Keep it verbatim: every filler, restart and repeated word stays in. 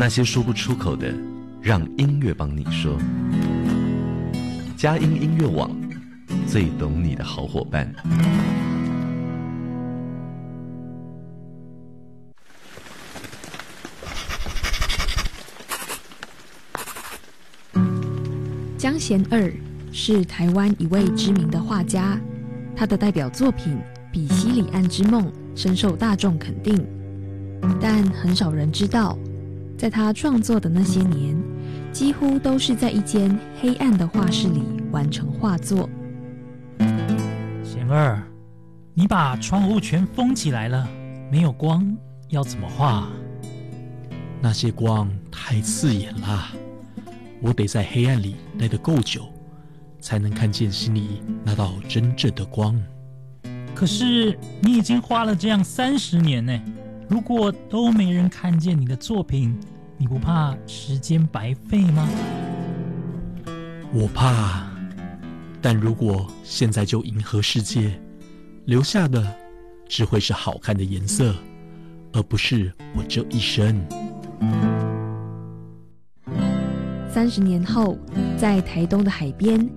那些说不出口的，让音乐帮你说。佳音音乐网，最懂你的好伙伴。 江贤二是台湾一位知名的画家，他的代表作品《比西里岸之梦》深受大众肯定，但很少人知道，在他创作的那些年，几乎都是在一间黑暗的画室里完成画作。 贤二，你把窗户全封起来了，没有光，要怎么画？ 那些光太刺眼了，我得在黑暗里待得够久，才能看见心里那道真正的光。 可是你已经画了这样三十年呢，如果都没人看见你的作品，你不怕时间白费吗？ 我怕，但如果现在就迎合世界，留下的只会是好看的颜色，而不是我这一生。 三十年后，在台东的海边